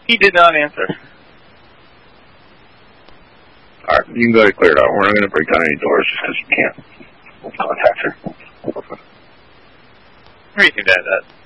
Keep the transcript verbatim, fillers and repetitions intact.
He did not answer. Alright, you can go to clear it out. We're not going to break down any doors just because you can't contact her. Where do you think that is?